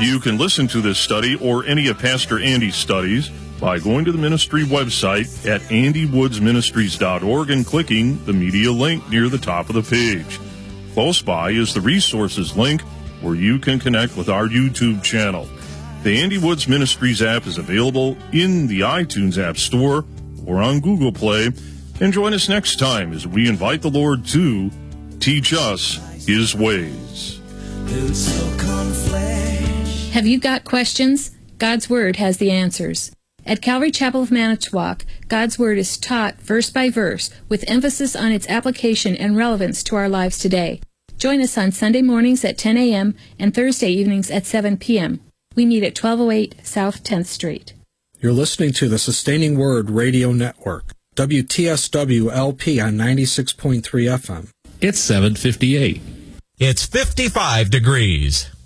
You can listen to this study or any of Pastor Andy's studies by going to the ministry website at andywoodsministries.org and clicking the media link near the top of the page. Close by is the resources link where you can connect with our YouTube channel. The Andy Woods Ministries app is available in the iTunes App Store or on Google Play. And join us next time as we invite the Lord to teach us His ways. Have you got questions? God's Word has the answers. At Calvary Chapel of Manitowoc, God's Word is taught verse by verse with emphasis on its application and relevance to our lives today. Join us on Sunday mornings at 10 a.m. and Thursday evenings at 7 p.m. We meet at 1208 South 10th Street. You're listening to the Sustaining Word Radio Network, WTSW-LP on 96.3 FM. It's 7:58. It's 55 degrees.